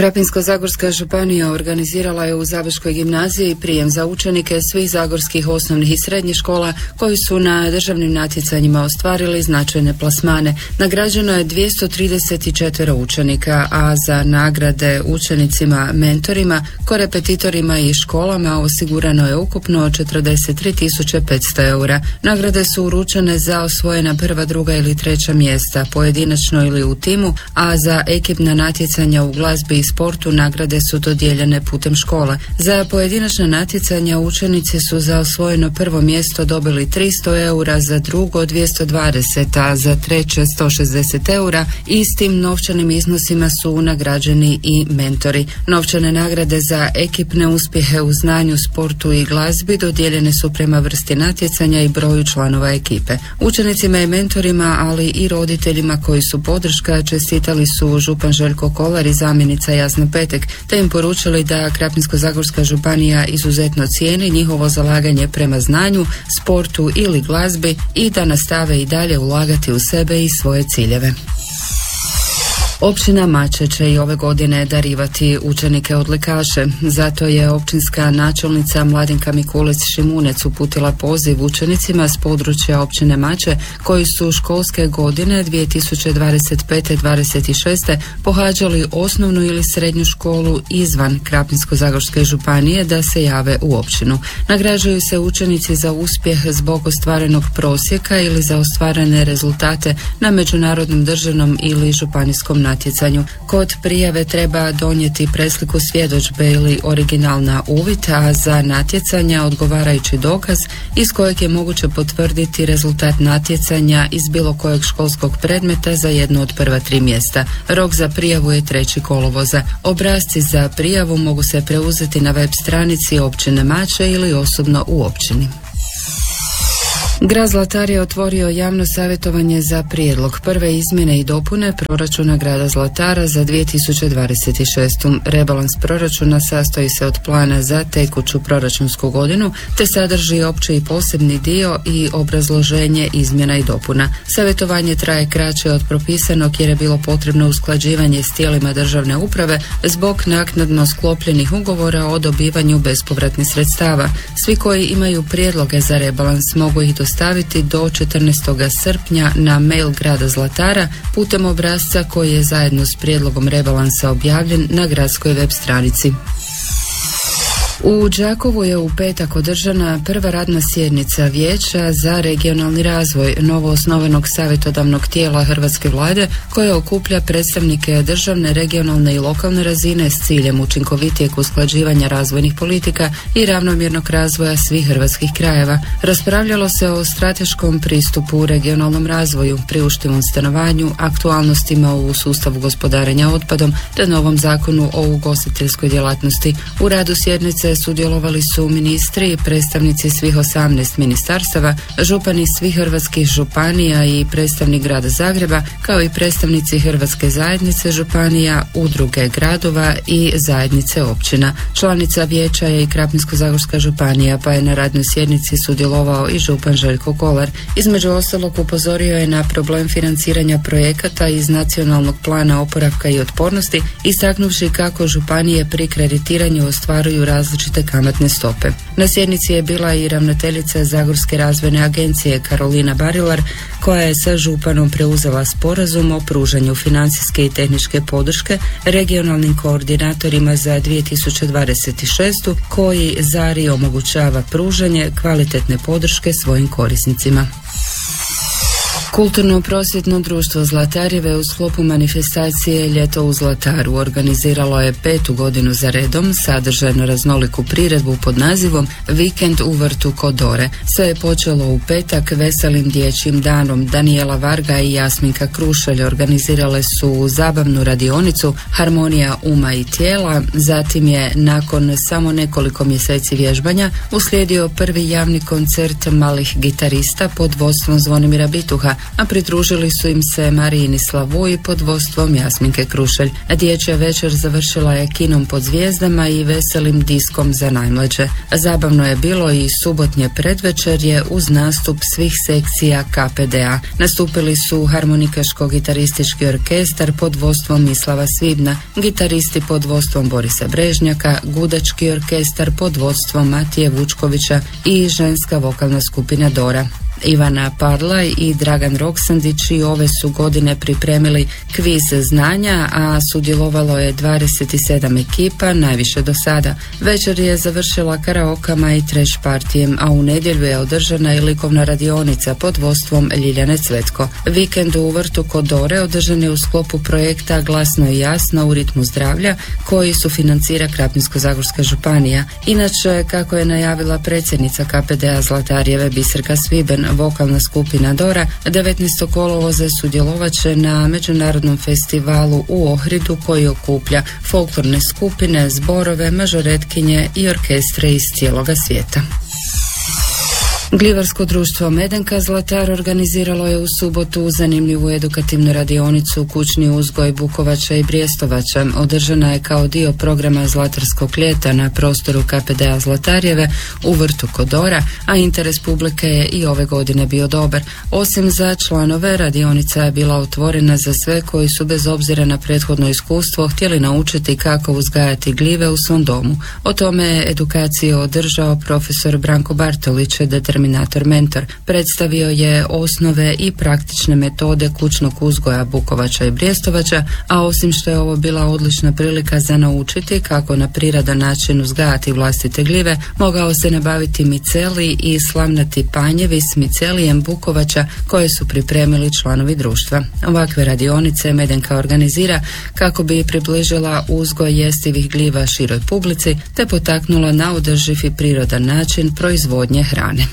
Krapinsko-zagorska županija organizirala je u Zaboškoj gimnaziji prijem za učenike svih zagorskih osnovnih i srednjih škola koji su na državnim natjecanjima ostvarili značajne plasmane. Nagrađeno je 234 učenika, a za nagrade učenicima, mentorima, korepetitorima i školama osigurano je ukupno 43.500 eura. Nagrade su uručene za osvojena prva, druga ili treća mjesta, pojedinačno ili u timu, a za ekipna natjecanja u glazbi i sportu nagrade su dodijeljene putem škola. Za pojedinačna natjecanja učenici su za osvojeno prvo mjesto dobili 300 eura, za drugo 220, a za treće 160 eura. Istim novčanim iznosima su nagrađeni i mentori. Novčane nagrade za ekipne uspjehe u znanju, sportu i glazbi dodijeljene su prema vrsti natjecanja i broju članova ekipe. Učenicima i mentorima, ali i roditeljima koji su podrška, čestitali su župan Željko Kolar i zamjenica Jasna Petek, te im poručili da Krapinsko-zagorska županija izuzetno cijeni njihovo zalaganje prema znanju, sportu ili glazbi i da nastave i dalje ulagati u sebe i svoje ciljeve. Općina Mače će i ove godine darivati učenike odlikaše. Zato je općinska načelnica Mladenka Mikulec-Šimunec uputila poziv učenicima s područja općine Mače koji su školske godine 2025-26 pohađali osnovnu ili srednju školu izvan Krapinsko-zagorske županije da se jave u općinu. Nagrađuju se učenici za uspjeh zbog ostvarenog prosjeka ili za ostvarene rezultate na međunarodnom, državnom ili županijskom natjecanju. Kod prijave treba donijeti presliku svjedodžbe ili original na uvid, a za natjecanja odgovarajući dokaz iz kojeg je moguće potvrditi rezultat natjecanja iz bilo kojeg školskog predmeta za jedno od prva 3 mjesta. Rok za prijavu je 3. kolovoza. Obrasci za prijavu mogu se preuzeti na web stranici općine Mače ili osobno u općini. Grad Zlatar je otvorio javno savjetovanje za prijedlog prve izmjene i dopune proračuna grada Zlatara za 2026. Rebalans proračuna sastoji se od plana za tekuću proračunsku godinu te sadrži opći i posebni dio i obrazloženje izmjena i dopuna. Savjetovanje traje kraće od propisanog jer je bilo potrebno usklađivanje s tijelima državne uprave zbog naknadno sklopljenih ugovora o dobivanju bespovratnih sredstava. Svi koji imaju prijedloge za rebalans mogu ih dostaviti do 14. srpnja na mail grada Zlatara putem obrasca koji je zajedno s prijedlogom rebalansa objavljen na gradskoj web stranici. U Đakovu je u petak održana prva radna sjednica Vijeća za regionalni razvoj, novoosnovanog savjetodavnog tijela Hrvatske vlade koje okuplja predstavnike državne, regionalne i lokalne razine s ciljem učinkovitijeg usklađivanja razvojnih politika i ravnomjernog razvoja svih hrvatskih krajeva. Raspravljalo se o strateškom pristupu u regionalnom razvoju, priuštivom stanovanju, aktualnostima u sustavu gospodarenja otpadom te novom zakonu o ugostiteljskoj djelatnosti. U radu sjednice sudjelovali su ministri i predstavnici svih 18 ministarstava, župani svih hrvatskih županija i predstavnik grada Zagreba, kao i predstavnici Hrvatske zajednice županija, udruge gradova i zajednice općina. Članica vijeća je i Krapinsko-zagorska županija, pa je na radnoj sjednici sudjelovao i župan Željko Kolar. Između ostalog upozorio je na problem financiranja projekata iz Nacionalnog plana oporavka i otpornosti, istaknuvši kako županije pri kreditiranju ostvaruju različite kamatne stope. Na sjednici je bila i ravnateljica Zagorske razvojne agencije Karolina Barilar, koja je sa županom preuzela sporazum o pružanju financijske i tehničke podrške regionalnim koordinatorima za 2026. koji ZARI omogućava pružanje kvalitetne podrške svojim korisnicima. Kulturno-prosvjetno društvo Zlatarjeve u sklopu manifestacije Ljeto u Zlataru organiziralo je 5. godinu za redom sadržajno raznoliku priredbu pod nazivom Vikend u vrtu kod Dore. Sve je počelo u petak veselim dječjim danom. Danijela Varga i Jasminka Krušelj organizirale su zabavnu radionicu Harmonija uma i tijela. Zatim je nakon samo nekoliko mjeseci vježbanja uslijedio prvi javni koncert malih gitarista pod vodstvom Zvonimira Bituha. a pridružili su im se Marijini Slavuji pod vodstvom Jasminke Krušelj. Dječja večer završila je kinom pod zvijezdama i veselim diskom za najmlađe. Zabavno je bilo i subotnje predvečerje uz nastup svih sekcija KPDA. Nastupili su harmonikaško-gitaristički orkestar pod vodstvom Mislava Svibna, gitaristi pod vodstvom Borisa Brežnjaka, gudački orkestar pod vodstvom Matije Vučkovića i ženska vokalna skupina Dora. Ivana Parlaj i Dragan Roksandić i ove su godine pripremili kviz znanja, a sudjelovalo je 27 ekipa, najviše do sada. Večer je završila karaokama i trash partijem, a u nedjelju je održana i likovna radionica pod vodstvom Ljiljane Cvetko. Vikend u vrtu kod Dore održan je u sklopu projekta Glasno i jasno u ritmu zdravlja, koji sufinancira Krapinsko-zagorska županija. Inače, kako je najavila predsjednica KPDA Zlatarjeve Biserka Sviben, vokalna skupina Dora 19. kolovoza sudjelovat će na međunarodnom festivalu u Ohridu koji okuplja folklorne skupine, zborove, mažoretkinje i orkestre iz cijeloga svijeta. Glivarsko društvo Medenka Zlatar organiziralo je u subotu zanimljivu edukativnu radionicu Kućni uzgoj Bukovača i Brijestovača. Održana je kao dio programa Zlatarskog ljeta na prostoru KPDA Zlatarjeve u vrtu kod Dora, a interes publike je i ove godine bio dobar. Osim za članove, radionica je bila otvorena za sve koji su bez obzira na prethodno iskustvo htjeli naučiti kako uzgajati gljive u svom domu. O tome je edukaciju održao profesor Branko Bartolić, determinator mentor. Predstavio je osnove i praktične metode kućnog uzgoja Bukovača i Brijestovača, a osim što je ovo bila odlična prilika za naučiti kako na prirodan način uzgajati vlastite gljive, mogao se nabaviti miceli i slavnati panjevi s micelijem Bukovača koje su pripremili članovi društva. Ovakve radionice Medenka organizira kako bi približila uzgoj jestivih gljiva široj publici te potaknula na održiv i prirodan način proizvodnje hrane.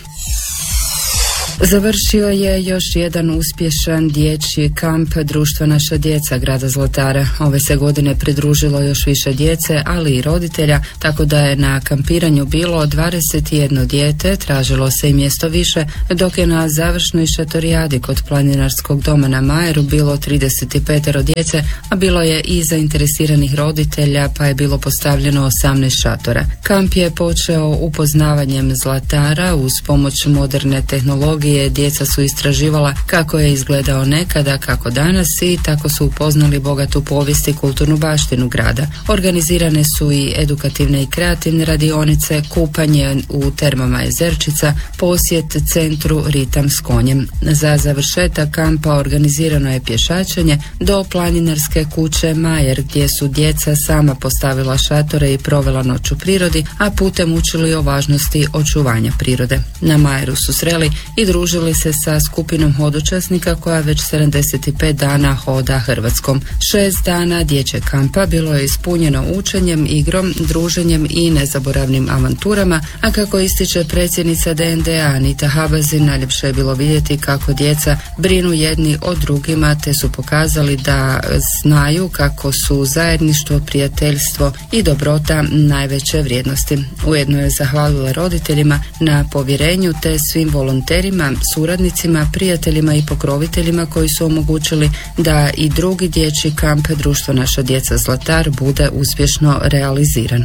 Završio je još jedan uspješan dječji kamp Društva Naša djeca grada Zlatara. Ove se godine pridružilo još više djece, ali i roditelja, tako da je na kampiranju bilo 21 dijete, tražilo se i mjesto više, dok je na završnoj šatorijadi kod planinarskog doma na Majeru bilo 35 djece, a bilo je i zainteresiranih roditelja, pa je bilo postavljeno 18 šatora. Kamp je počeo upoznavanjem Zlatara uz pomoć moderne tehnologije. Djeca su istraživala kako je izgledao nekada, kako danas i tako su upoznali bogatu povijest i kulturnu baštinu grada. Organizirane su i edukativne i kreativne radionice, kupanje u termama Jezerčica, posjet centru Ritam s konjem. Za završetak kampa organizirano je pješačenje do planinarske kuće Majer, gdje su djeca sama postavila šatore i provela noć u prirodi, a putem učili o važnosti očuvanja prirode. Na Majeru su sreli i družili se sa skupinom hodočasnika koja već 75 dana hoda Hrvatskom. 6 dana dječjeg kampa bilo je ispunjeno učenjem, igrom, druženjem i nezaboravnim avanturama, a kako ističe predsjednica DND-a Anita Habazin, najljepše je bilo vidjeti kako djeca brinu jedni o drugima te su pokazali da znaju kako su zajedništvo, prijateljstvo i dobrota najveće vrijednosti. Ujedno je zahvalila roditeljima na povjerenju te svim volonterima, suradnicima, prijateljima i pokroviteljima koji su omogućili da i drugi dječji kamp Društvo Naša djeca Zlatar bude uspješno realiziran.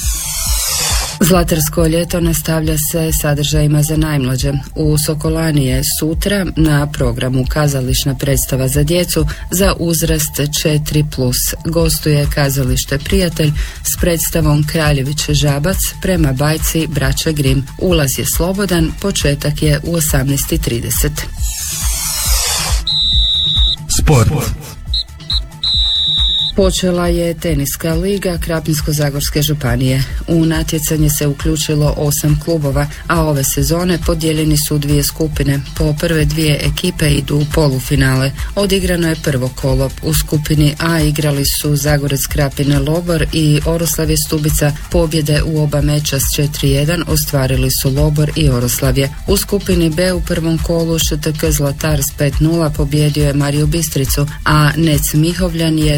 Zlatarsko ljeto nastavlja se sadržajima za najmlađe. U Sokolani je sutra na programu kazališna predstava za djecu za uzrast 4+. Gostuje kazalište Prijatelj s predstavom Kraljević Žabac prema bajci Braće Grim. Ulaz je slobodan, početak je u 18:30. Sport. Počela je teniska liga Krapinsko-zagorske županije. U natjecanje se uključilo 8 klubova, a ove sezone podijeljeni su u 2 skupine. Po prve 2 ekipe idu u polufinale. Odigrano je prvo kolo. U skupini A igrali su Zagorec Krapine Lobor i Oroslavje Stubica. Pobjede u oba meča s 4:1 ostvarili su Lobor i Oroslavje. U skupini B u prvom kolu ŠTK Zlatar s 5:0 pobjedio je Mariju Bistricu, a Nec Mihovljan je s istim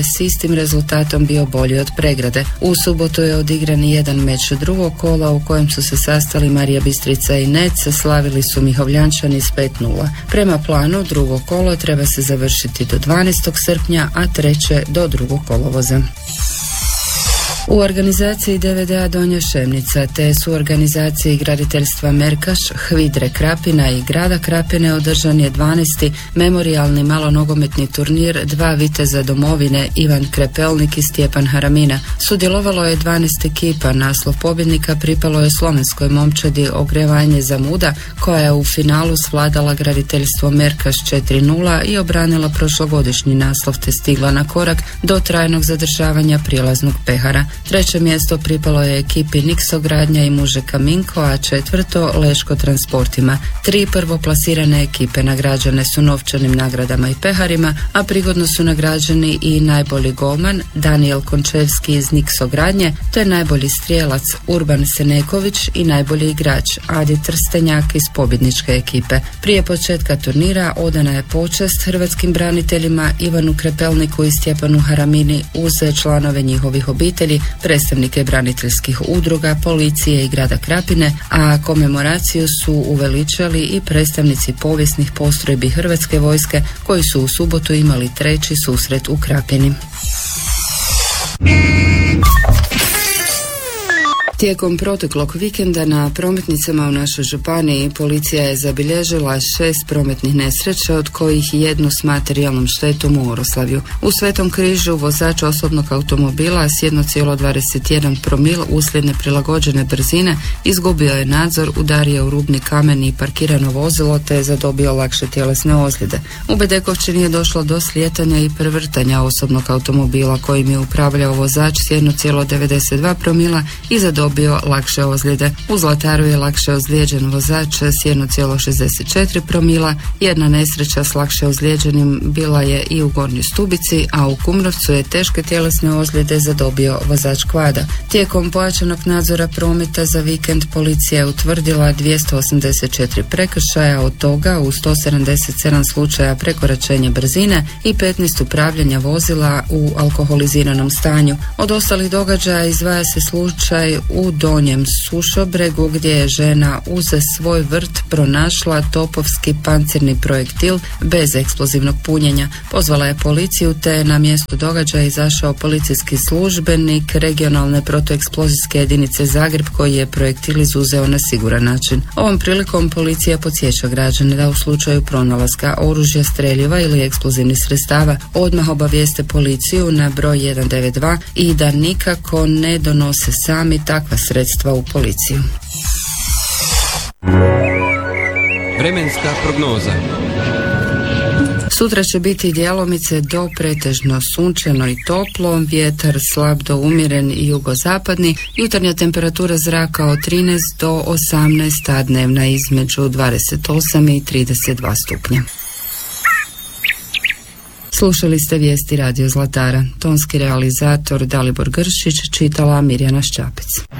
sudskim rezultatom bio bolji od Pregrade. U subotu je odigran jedan meč drugog kola u kojem su se sastali Marija Bistrica i Nec, slavili su Mihovljančani s 5:0. Prema planu drugo kolo treba se završiti do 12. srpnja, a treće do 2. kolovoza. U organizaciji DVD-a Donja Šemnica te su organizaciji graditeljstva Merkaš, Hvidre Krapina i grada Krapine održan je 12. memorijalni malonogometni turnir Dva viteza domovine Ivan Krepelnik i Stjepan Haramina. Sudjelovalo je 12 ekipa, naslov pobjednika pripalo je slovenskoj momčadi Ogrevanje Zamuda, koja je u finalu svladala graditeljstvo Merkaš 4:0 i obranila prošlogodišnji naslov te stigla na korak do trajnog zadržavanja prijelaznog pehara. Treće mjesto pripalo je ekipi Niksogradnja i Muže Kaminko, a četvrto Leško Transportima. 3 prvoplasirane ekipe nagrađene su novčanim nagradama i peharima, a prigodno su nagrađeni i najbolji golman Daniel Končevski iz Niksogradnje, te najbolji strijelac Urban Seneković i najbolji igrač Adi Trstenjak iz pobjedničke ekipe. Prije početka turnira odana je počast hrvatskim braniteljima Ivanu Krepelniku i Stjepanu Haramini uz članove njihovih obitelji, predstavnike braniteljskih udruga, policije i grada Krapine, a komemoraciju su uveličali i predstavnici povijesnih postrojbi Hrvatske vojske koji su u subotu imali treći susret u Krapini. Tijekom proteklog vikenda na prometnicama u našoj županiji policija je zabilježila 6 prometnih nesreća, od kojih jednu s materijalnom štetom u Oroslavju. U Svetom Križu vozač osobnog automobila s 1,21 promil uslijed neprilagođene brzine izgubio je nadzor, udario u rubni kamen i parkirano vozilo te je zadobio lakše tjelesne ozljede. U Bedekovčini je došlo do slijetanja i prevrtanja osobnog automobila kojim je upravljao vozač s 1,92 promila i zadobio lakše ozljede. U Zlataru je lakše ozlijeđen vozač s 1,64 promila. Jedna nesreća s lakše ozlijeđenim bila je i u Gornjoj Stubici, a u Kumrovcu je teške tjelesne ozljede zadobio vozač kvada. Tijekom pojačanog nadzora prometa za vikend policija je utvrdila 284 prekršaja, od toga u 177 slučaja prekoračenja brzine i 15 upravljanja vozila u alkoholiziranom stanju. Od ostalih događaja izdvaja se slučaj u Donjem Sušobregu gdje je žena uz svoj vrt pronašla topovski pancirni projektil bez eksplozivnog punjenja. Pozvala je policiju te je na mjesto događaja izašao policijski službenik regionalne protueksplozijske jedinice Zagreb koji je projektil izuzeo na siguran način. Ovom prilikom policija podsjeća građane da u slučaju pronalaska oružja, streljiva ili eksplozivnih sredstava odmah obavijeste policiju na broj 192 i da nikako ne donose sami takva sredstva u policiju. Vremenska prognoza. Sutra će biti djelomice do pretežno sunčano i toplo, vjetar slab do umjeren i jugozapadni, jutarnja temperatura zraka od 13 do 18, a dnevna između 28 i 32 stupnja. Slušali ste vijesti Radio Zlatara. Tonski realizator Dalibor Gršić, čitala Mirjana Šćapec.